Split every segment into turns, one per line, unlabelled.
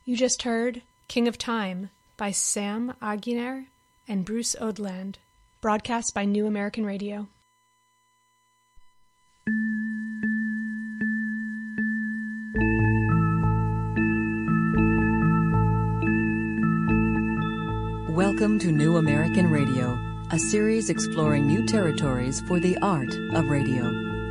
You just heard King of Time by Sam Aguiner and Bruce Odland, broadcast by New American Radio.
Welcome to New American Radio, a series exploring new territories for the art of radio.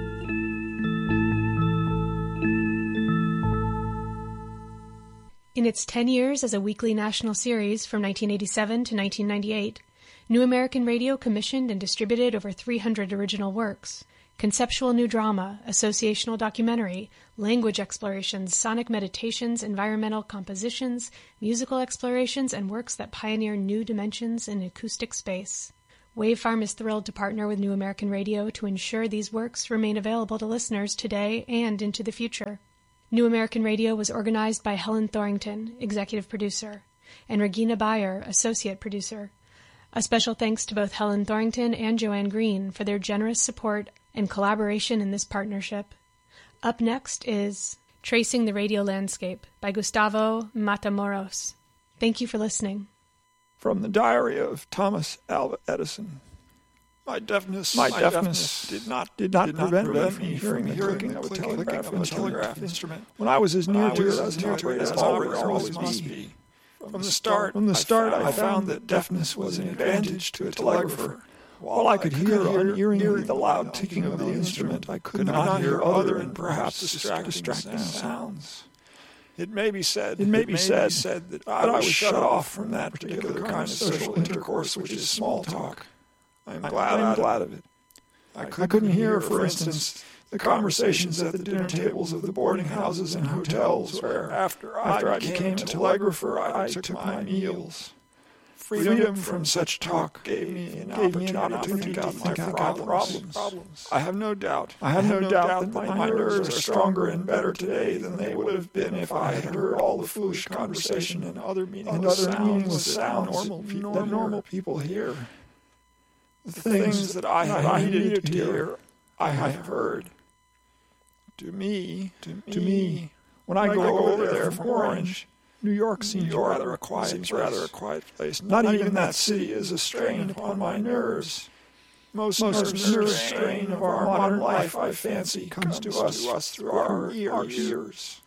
In its 10 years as a weekly national series from 1987 to 1998, New American Radio commissioned and distributed over 300 original works. Conceptual new drama, associational documentary, language explorations, sonic meditations, environmental compositions, musical explorations, and works that pioneer new dimensions in acoustic space. Wavefarm is thrilled to partner with New American Radio to ensure these works remain available to listeners today and into the future. New American Radio was organized by Helen Thorington, executive producer, and Regina Bayer, associate producer. A special thanks to both Helen Thorington and Joanne Green for their generous support and collaboration in this partnership. Up next is Tracing the Radio Landscape by Gustavo Matamoros. Thank you for listening.
From the diary of Thomas Alva Edison. My deafness did not prevent me from hearing the clicking of a telegraph instrument. When I was as near to it as an operator always must be. From the start, I found that deafness was an advantage to a telegrapher. While I could hear unearingly the loud ticking of the instrument, I could not hear other and perhaps distracting sounds. It may be said that I was shut off from that particular kind of social intercourse which is small talk. I'm glad of it. I couldn't hear, for instance, the conversations at the dinner tables of the boarding houses and hotels where, after I became a telegrapher, I took my meals. Freedom from such talk gave me an opportunity to think out my problems. I have no doubt that my nerves are stronger and better today than they would have been if I had heard all the foolish conversation and other meaningless sounds that normal people hear. The things that I needed to hear, I have heard. To me, when I go over there from Orange, New York seems rather a quiet place. Not even that city is a strain upon my nerves. Most nerve strain of our modern life, I fancy, comes to us through our ears.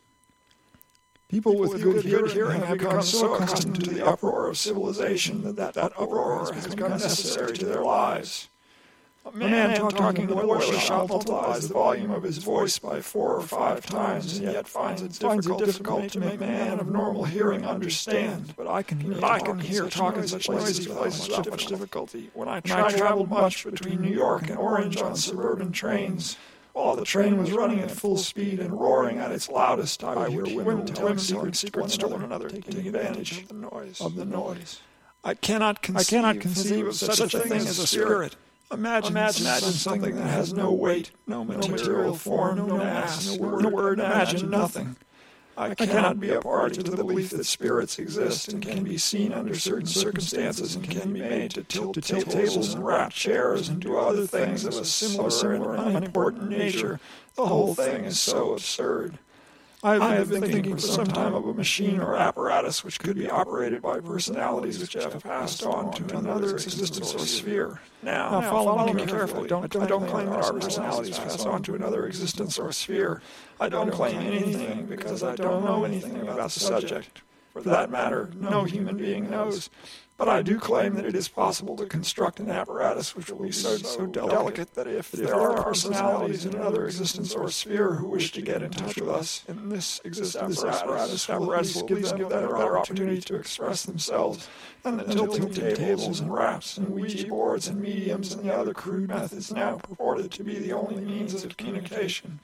People with good hearing have become so accustomed to the uproar of civilization that uproar has become necessary to their lives. A man talking in a boiler shop multiplies the volume of his voice by 4 or 5 times, and yet finds it difficult to make a man of normal hearing understand. But I can hear talk in such noisy places without much difficulty. When I traveled much between New York and Orange on suburban trains, while the train was running at full speed and roaring at its loudest, I would hear women telling secrets to one another, taking advantage of the noise. I cannot conceive of such a thing as a spirit. Imagine something that has no weight, no material form, no mass, no word, imagine nothing. I cannot be a party to the belief that spirits exist and can be seen under certain circumstances and can be made to tilt tables and wrap chairs and do other things of a similar and unimportant nature. The whole thing is so absurd. I have been thinking for some time of a machine or apparatus which could be operated by personalities which have passed on to another existence or sphere. Now follow me carefully. I don't claim that our personalities pass on to another existence or sphere. I don't claim anything because I don't know anything about the subject. For that matter, no human being knows. But I do claim that it is possible to construct an apparatus which will be so delicate that if there are personalities in another existence or sphere who wish to get in touch with us in this apparatus will at least give them a better opportunity to express themselves than the tilting tables and wraps and Ouija boards and mediums and the other crude methods now purported to be the only means of communication.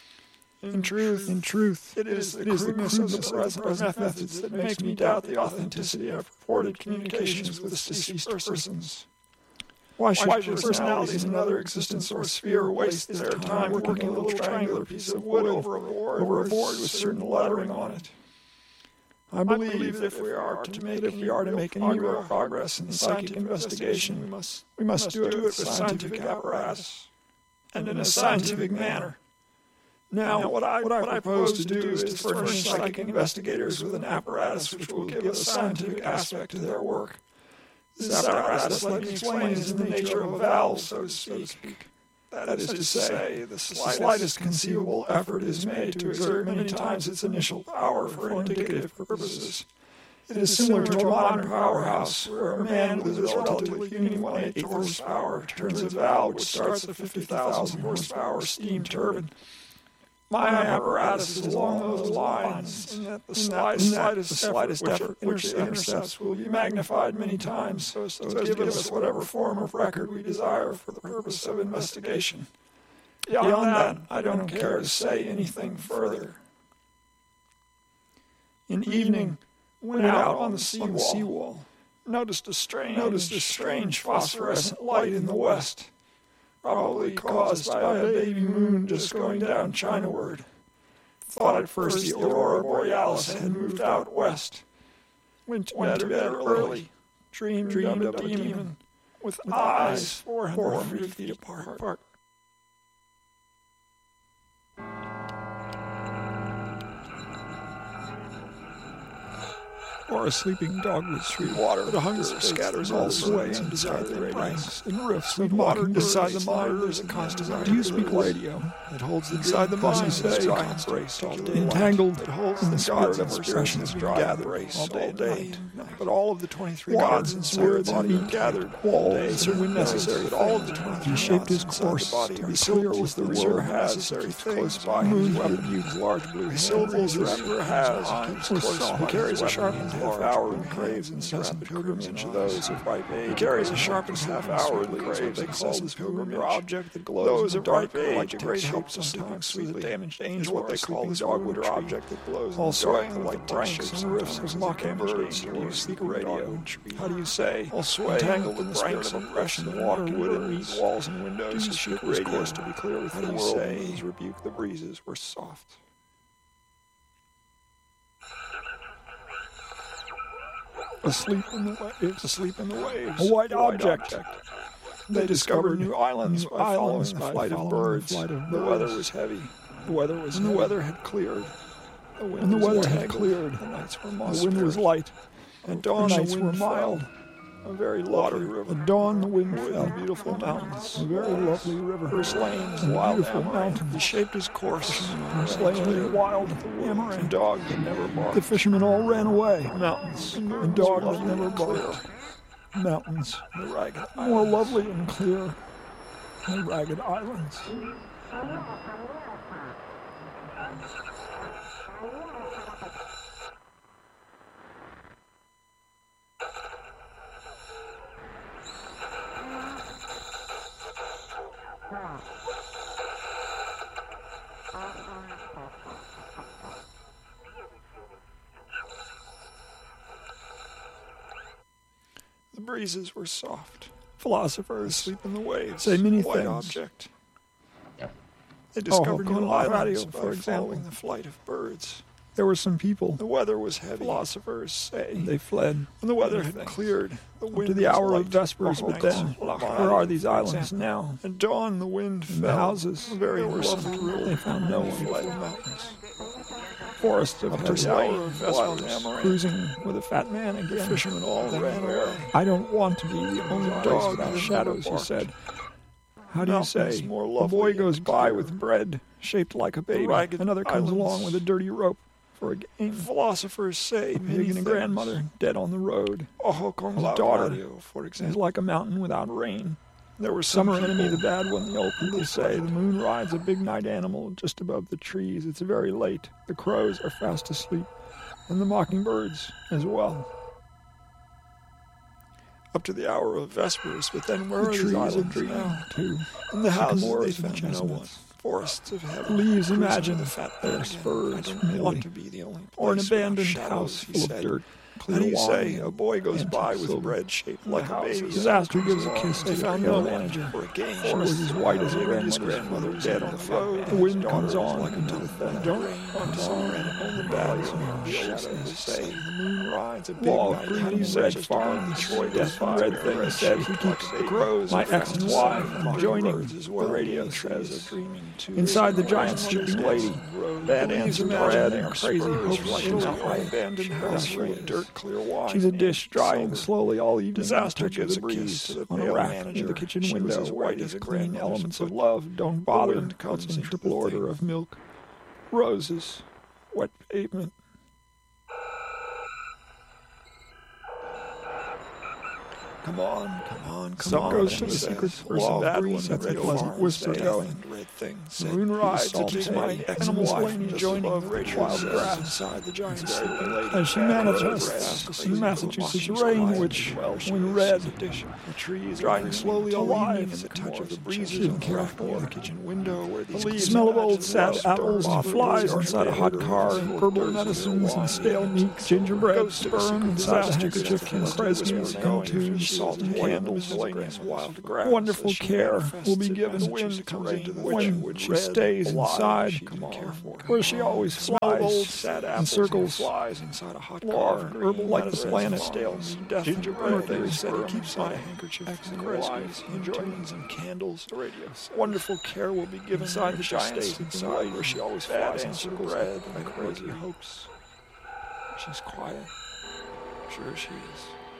In truth, it is the crudeness of the present methods that makes me doubt the authenticity of purported communications with deceased persons. Why should personalities in another existence or sphere waste their time working a little triangular piece of wood over a board with certain lettering on it? I believe that if we are to make any real progress in psychic investigation, we must do it with scientific apparatus and in a scientific manner. Now, what I propose to do is to furnish psychic investigators with an apparatus which will give a scientific aspect to their work. This apparatus, let me explain, is in the nature of a valve, so to speak. That is to say, the slightest conceivable effort is made to exert many times its initial power for indicative purposes. It is similar to a modern powerhouse, where a man with his relatively puny 1/8 horsepower turns a valve which starts a 50,000 horsepower steam turbine. My apparatus is along those lines, and that the slightest effort which it intercepts will be magnified many times so as to give us whatever form of record we desire for the purpose of investigation. Beyond that, I don't care to say anything further. In evening, went out on the seawall, noticed a strange phosphorescent light in the west, probably caused by a baby moon just going down Chinaward. Thought at first the aurora borealis had moved out west. Went to bed early, dreamed of a demon with eyes 400 feet apart. Or a sleeping dog with sweet water, but a hunger scatters all ways inside the ranks and rifts of water inside the mind. There's a constant. Do you speak radio? It holds the inside the mind. Say entangled in the spirit of expressions gathered all day. But all of the 23 gods and spirits have been gathered all day. So when necessary, but all of the 23 shaped his course to be clear with the river has close by. Moon rebukes large blue syllables. The river has close by. He carries a sharpened half-hour and craves incessant pilgrimage of those of ripe age. He carries a sharpened half-hour and craves they call this pilgrimage object that glows those of ripe age, like a great help sometimes with a damaged angel, what they call this dogwood or object that glows also like ranks and rifts of mockingbirds. Do you speak radio? How do you say? All sway, entangled in the spirit of oppression, the water, wood, and meat, walls and windows. His ship was course to be clear with the world, and his rebuke the breezes were soft. Asleep in the waves. A white object. They discovered new islands by following the flight of birds. The weather was heavy. The weather had cleared. The nights were moss. The wind was light. At dawn, the nights were mild. A very lovely river. At dawn, the wind fell. Beautiful mountains. A very lovely river. First lanes, beautiful mountains. He shaped his course. First lanes, wild. Amaranth dog that never barked. The fishermen all ran away. Mountains. And dog that never barked. Mountains. The ragged islands. More lovely and clear. The ragged islands. The breezes were soft. Philosophers sleep in the waves. Say many things. Object. They discovered new islands for examining the flight of birds. There were some people. The weather was heavy. Philosophers say they fled. When the weather had cleared, the wind to the hour of vespers. But then, where are these islands now? At dawn, the wind fell. The houses, very lovely. They found no one. Fled mountains. Forests of heavy wild amaranth, cruising with a fat man again. The fishermen all ran away. I don't want to be the only dog without shadows, he said. How do you say? A boy goes by with bread shaped like a baby. Another comes along with a dirty rope for a game. Philosophers say a pig and a grandmother dead on the road. His daughter, for example, is like a mountain without rain. There was summer enemy, the bad one, the old people say. The moon rides a big night animal just above the trees. It's very late. The crows are fast asleep, and the mockingbirds as well. Up to the hour of vespers, but then where are these islands now, too? In the houses they found no one. Forests of heaven. Leaves imagine the fat bears, furs, I don't want to be the only place. Or an abandoned house full of dirt, clear wine. Say a boy goes by with bread shaped like a baby. Disaster gives a kiss. They found no manager for a game. She was as white as a grandmother dead on the road. The wind comes on like into the thing. Don't on the valleys of the shadows say the moon rides a big night. Green red farm, Detroit, death red thing said he keeps the crows. My ex and wife joining the radio says inside the giant sleeping lady. Bad ends of bread and crazy hopes like an abandoned house full of dirt clear wine. She's a dish drying slowly all evening. Disaster gives a breeze on a rack near the kitchen window. As white as a green elements of love don't bother. Comes in triple order of milk, roses, wet pavement. Come on, come on, come on. Some goes to the secret person, bad one, that's a pleasant whisper going. The moon rides, it keeps my animals lane joining wild grass inside the giant sleeping lady. As she manifests in Massachusetts rain, which, when red, drying slowly alive, in the touch of the breeze, she didn't care for the kitchen window where the smell of old sad apples and flies inside a hot car, and herbal medicines and stale meat, gingerbread, sperm inside a handkerchief and Christmas and tunes. Salt and candles, wild grass. Wonderful care will be given wind comes into the when she stays inside, where she always flies and circles inside a hot car, herbal like the planet, gingerbread things that he keeps on a handkerchief and Christmas, enjoyments and candles. Wonderful care will be given inside the giant inside, where she always flies and circles bread like crazy hopes. She's quiet. Sure she is.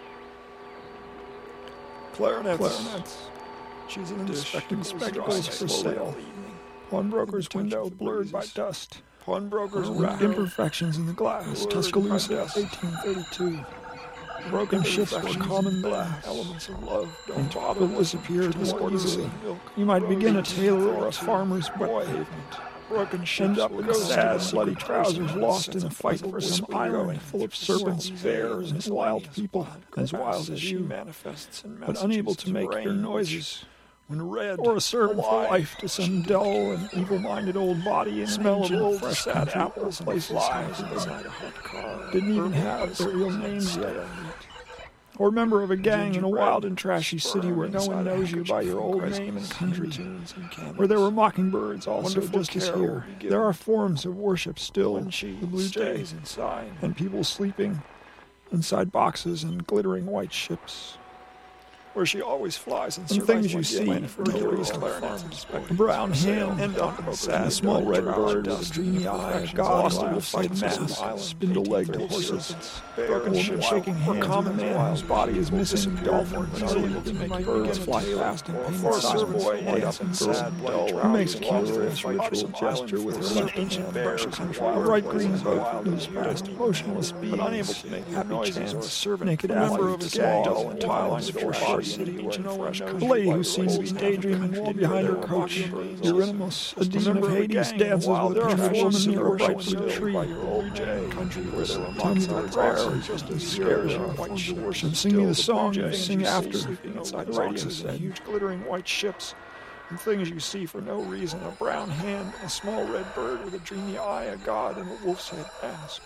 Clarinets. She's in spectacles for sale. Pawnbroker's window blurred by dust. Pawnbroker's imperfections in the glass. Tuscaloosa, 1832. Broken ships were common glass. Elements of love don't bother disappeared more easily. You might begin a tailor or a farmer's wet pavement. Broken ships up with sad, bloody trousers lost in a fight for some island full of serpents, bears, and wild people, as wild as you, but unable to make their noises. When red or a servant for life to some dull and evil-minded old body in smell of old fresh sad apples and flies inside a hot car. Didn't even have their real names yet. Or member of a gang in a wild and trashy city where no one knows you by your old name and country, where there were mockingbirds also just as here. There are forms of worship still, the blue jay, and people sleeping inside boxes and glittering white ships. Where she always flies and things you see for farms, a brown ham and a small red bird with a dreamy eye, a god in a wolf-eyed mask, spindle-legged horses, broken woman shaking hands with a man whose body is missing, dolphin unable to make birds fly fast and painted sideways, light up and sad, dull, who makes a curious ritual gesture with her left hand, a bright green boat moves past, motionless beings, but unable to make happy chance, or a servant, naked athlete, of a gang, dull and times for body. A lady who seems to be daydreaming while behind her coach. Eurynomos, a demon of Hades, dances with a beautiful woman near a bright blue tree. Tell me the prayer just as scares you. And sing me the song you sing after. Inside the radio said. Huge glittering white ships and things you see for no reason. A brown hand, a small red bird with a dreamy eye, a god in a wolf's head mask.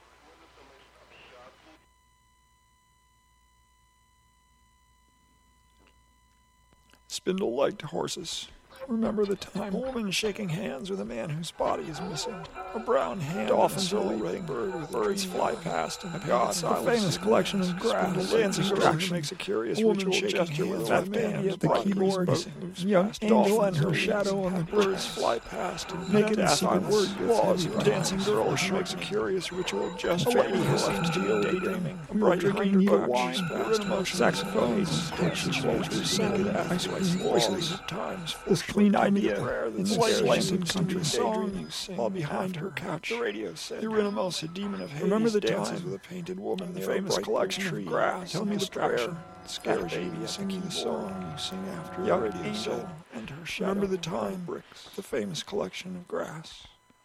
Spindle-legged horses. Remember the time. A woman shaking hands with a man whose body is missing. A brown hand. Dolphins are leaping. Birds fly past. And God, the famous collection of grass. Dancing girl makes a curious ritual gesture with that band at the keyboard. Young angel and her shadow on the birds fly past. And naked and secret word laws. Dancing girl makes a curious ritual gesture. A lady who seems to be daydreaming. A bright green boat wine past. Saxophones. Texas soldiers singing ice cream voices. This clean idea in the slanted country song while behind her couch the radio said Eurynomos, a demon of Hades, remember the dances with a painted woman, the famous collection of grass. Tell me the prayer, scared baby, singing the song you sing after young radio angel and her shadow. Remember the time, bricks, the famous collection of grass.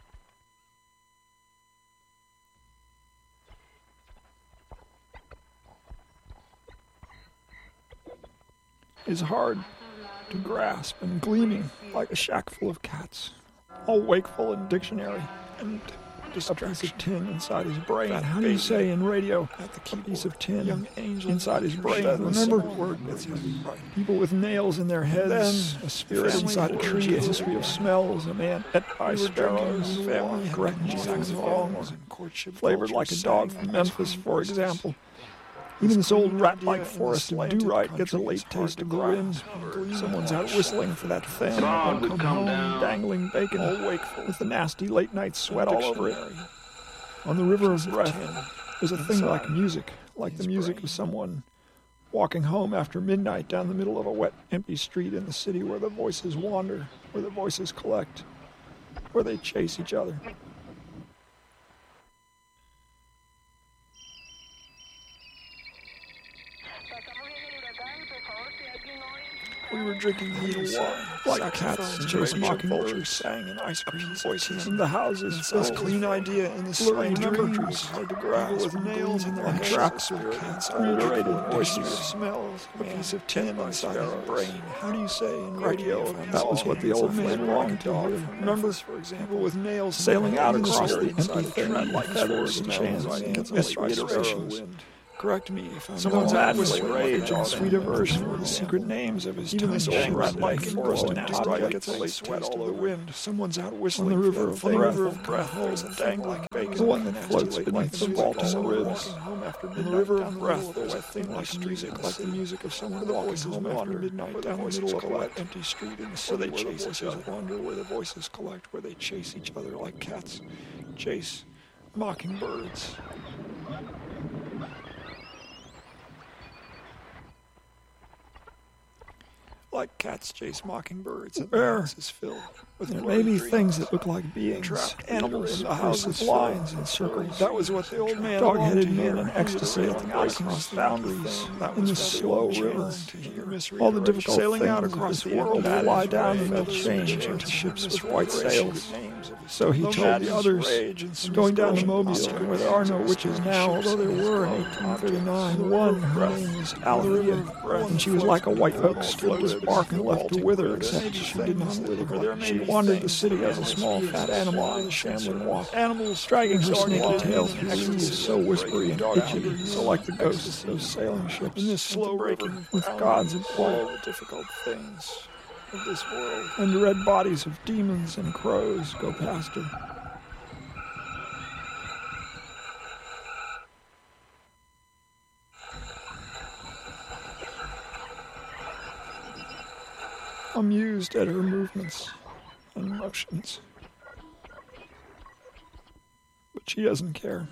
Is hard to grasp and gleaming like a shack full of cats, all wakeful in dictionary and a piece of tin inside his brain. How do you say in radio, a piece of tin inside his brain? Remember, people with nails in their heads, a spirit inside a tree, a history of smells, a man pet by sparrows, family, correct saxophones, flavored like a dog from Memphis, for example. Even this old rat-like forest of do-right gets a late taste of the wind. Someone's out whistling for that thing. I'll come home, dangling bacon, all wakeful, with the nasty late-night sweat all over it. On the river of breath, there's a thing like music, like the music of someone walking home after midnight down the middle of a wet, empty street in the city where the voices wander, where the voices collect, where they chase each other. We were drinking needle wine, like cats and chase mockingbirds, sang in ice cream voices in the houses. This clean idea in the slimy dreams, hard to grasp, with nails in their like traps, reiterated voices of smells, a piece of tin inside his brain. How do you say in radio? That was what the old man longed to hear. Remember, for example, with nails sailing out across the empty thing like feathers and chains, this reiteration. Correct me if I'm someone's mad with rage and sweet aversion for the secret names of his even this old rat-like forest and nasty gets a late sweat all over the wind. Someone's out whistling on the river of breath. There's a dangling bacon, the one that floats beneath the vault in the ribs. In the river of breath, there's a thing like music, like the music of someone walking home after midnight down the middle of a wet, empty street in the city where they chase each other. Wander where the voices collect, where they chase each other like cats chase mockingbirds. Like cats chase mockingbirds, and the house is filled with there may be things that look like beings, trapped animals in the house with lines and circles. That was what the old man dog-headed men in ecstasy out across boundaries in the slow river. All the difficult sailing out across the world will lie down and they'll change into ships with white sails. So he told the others, going down to Mobile, where there are no witches now, although there were in 1839. One, her name was Althea, and she was like a white oak stripped as bark and left to wither, except she did not wither. She wandered the city as a small fat animal on a shambling walk, animals dragging her snaky tail through trees, so whispery and itchy, so like the ghosts of sailing ships in this slow river with gods and all the difficult things of this world, and the red bodies of demons and crows go past her. Amused at her movements and motions. But she doesn't care.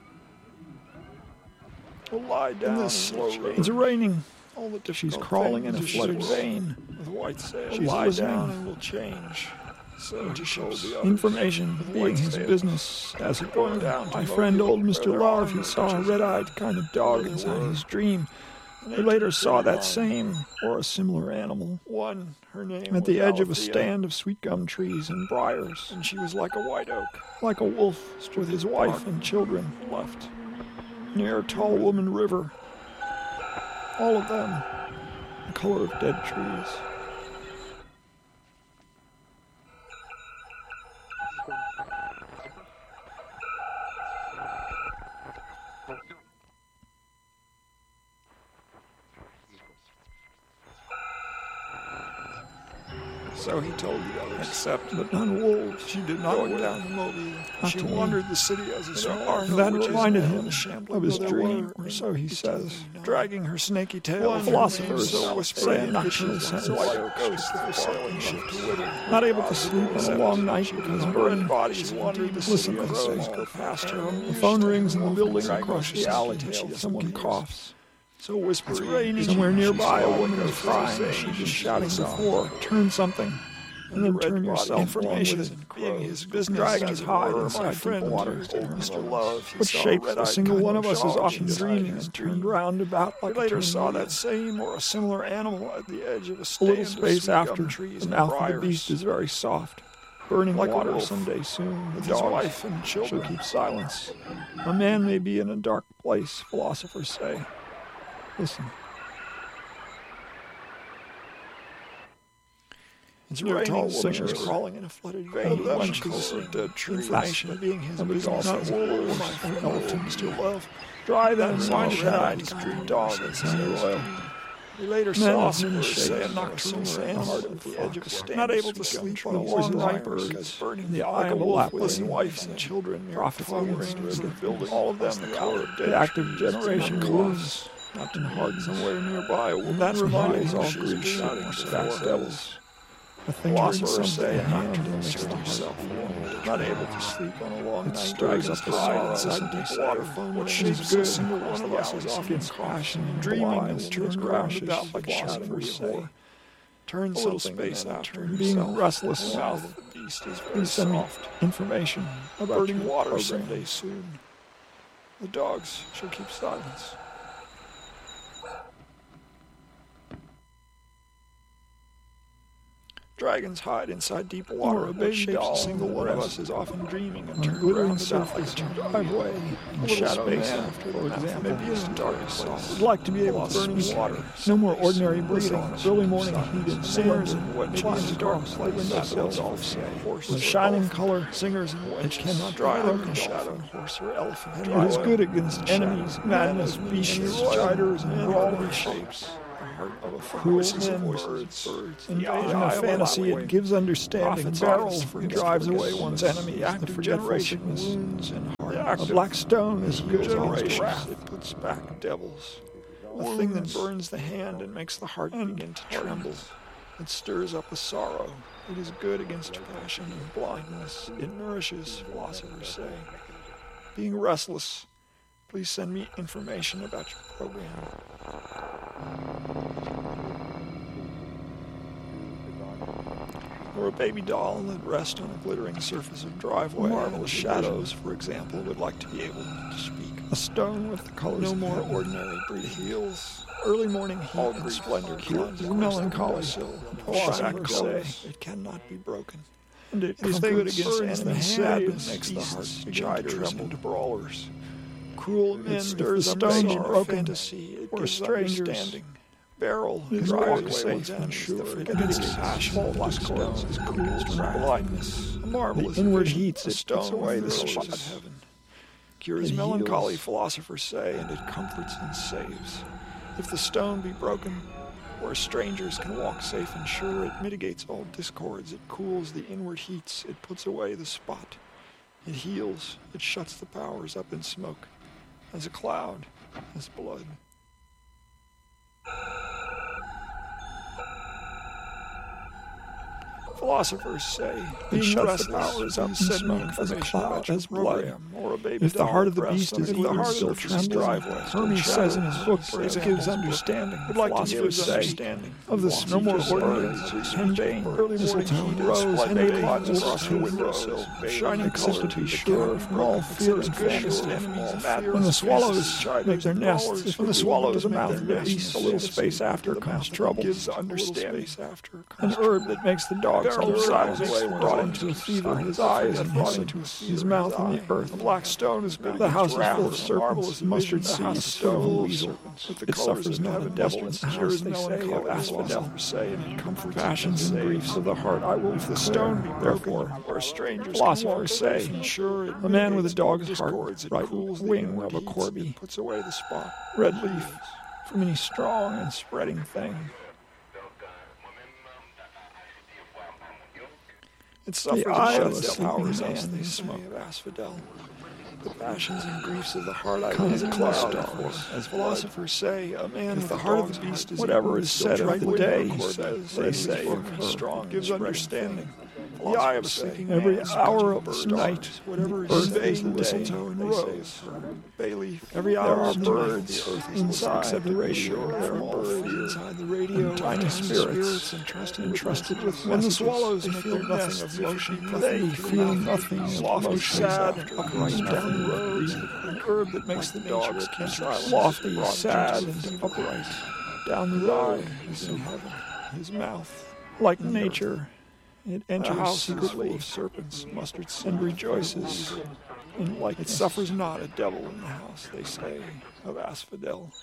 We'll lie down in this slow rain. It's raining. She's crawling in a flooded vein with white sails. She lies down and will change. So he told the others. Information being his business as it going down. My friend old Mr. Love, he saw a red-eyed kind of dog inside his dream. He later saw that same or a similar animal. One, her name at the edge of a stand of sweet gum trees and briars, and she was like a white oak, like a wolf with his wife and children left near Tall Woman River. All of them the color of dead trees. So he told the others, except but none wolves. She did not go down to Mobile. She wandered the city as a small. That reminded him of his dream, or so he says, dragging her snaky tail. Philosophers say a nocturnal sense, like ghosts of a sailing ship to wither. Not able to sleep on a long night because burning bodies wandered the city as crows go past her. The phone rings in the building across the alley. Someone coughs. So whispering, somewhere nearby, a woman is crying. She's just shouting before, turn something, and then turn yourself along with it. Being his business, dragons hide inside deep waters. Mr. Love, what shapes a single one of us is often dreaming and turned round about like later saw that same or a similar animal at the edge of a stand. A little space after, the mouth of the beast is very soft. Burning like water someday soon. The dog's wife and children keep silence. A man may be in a dark place, philosophers say. Listen. It's raining, singers crawling in a flooded vein, lunches of dead trees, information being his business, not wolves and elephants to love. Dry them, wide-eyed, street dogs, and oil. We later saw say a nocturnal sandheart at the edge of a stand, not able to sleep on a long night birds, burning the eye of a lapless and wives and children, prophesying rings of building, all of them the hour of the active generation moves, not in heart somewhere nearby. Well, that reminds all Greek shouting fast devils. A thing philosophers say a nocturnal makes the heart not able to sleep on a long night, drags up the sorrow inside deep water foam. What she's good, single one of us is often passion and dreaming and turns roundabout like a shadow we say. Turns a little space after being restless. The mouth of the beast is very soft. Information about burning water someday soon. The dogs shall keep silence. Dragons hide inside deep water. A baby doll, single one of us is often dreaming and turned around about like a driveway. A shadow man, for example, maybe it's dark and soft. Would like to be able to burn water. No more ordinary breathing. Early morning heat and singers and what maybe in dark like windowsills. With shining color, singers and which cannot dry broken shadow, horse or elephant. It is good against enemies, madness, beasts, striders, and brawling shapes. Cruel men, birds, invasion of fantasy, it gives understanding, barrels, drives away one's enemy, the forgetfulness, wounds, and heart. A black stone is good against wrath, it puts back devils. A thing that burns the hand and makes the heart begin to tremble. It stirs up a sorrow. It is good against passion and blindness. It nourishes, philosophers say. Being restless, please send me information about your program. Or a baby doll that rests on a glittering surface of driveway. Marvelous shadows, for example, would like to be able to speak. A stone with the colors no more ordinary breed heels. Early morning heat and splendor climbs melancholy. Philosophers say it cannot be broken. And it is good against enemy sadness, makes the heart begin to tremble to brawlers. Cruel men stirs up sorrow, fantasy, it gives understanding. Barrel, drives away one's enemies, the forgetting passion, discords, is cool and blindness. A marvelous inward heats, it puts away the spot of heaven. Cures melancholy, philosophers say, and it comforts and saves. If the stone be broken, where strangers can walk safe and sure, it mitigates all discords, it cools the inward heats, it puts away the spot. It heals, it shuts the powers up in smoke, as a cloud, as blood. Philosophers say, being shuts the powers up in smoke as a cloud, as blood. Or a baby if the heart of the beast is the heart still trembles, Hermes says in his book, it gives understanding. Would like to give understanding of this no more ordinary and vain. Early morning rose and clouds across her windowsill, shining color to be sure from all fear and fantasy. When the swallows make their nests, when the swallows make their nests, a little space after comes trouble. Gives understanding. An herb that makes the dog sides away brought into a fever, his eyes and his mouth in the earth. A black stone is good. The house is full of serpents, mustard seed, stone, weasel. It suffers not a devil in the house, they say, of asphodel. Passions and griefs of the heart I will if the stone be therefore, or strangers philosophers say, a man with a dog's heart, right wing of a corby, puts away the spot. Red leaf, from any strong and spreading thing. It suffers and shuts the powers up, they smoke of asphodel. The passions and griefs of the heart I will cloud as philosophers say, a man with the heart of the beast is whatever is said of the day, they say, strong gives understanding. The eye of a sleeping every hour of the night, whatever is vague, mistletoe and rose, bay leaf. Every hour of birds inside the radio, there are birds inside the radio, tiny spirits entrusted with when the swallows make their nothing of motion, they feel nothing of lofty, sad, and upright down the road, an herb that makes the dogs keep silent, lofty, sad, and upright down the road is in heaven, his mouth, like nature. It enters secretly of serpents, mustard seed, and rejoices in likeness. It suffers not a devil in the house, they say, of asphodel.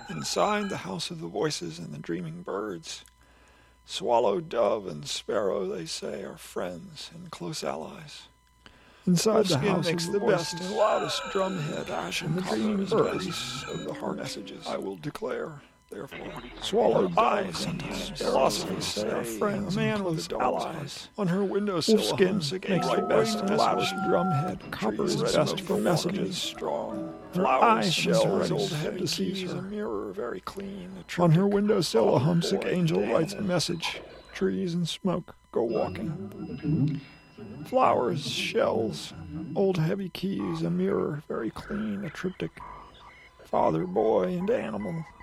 Inside the house of the voices and the dreaming birds, swallow, dove, and sparrow, they say, are friends and close allies. Inside the house makes the best and loudest drumhead, ashen the dreaming birds of the heart messages I will declare. Therefore, swallow, doves, and philosophy say are friends, a man with allies. On her windowsill, skin makes the best and loudest drumhead. Copper is best for messages strong. Her eye shells, old head deceives her. A mirror very clean. On her windowsill, a homesick angel writes a message. Trees and smoke go walking. Flowers, shells, old heavy keys, a mirror very clean, a triptych. Father, boy, and animal.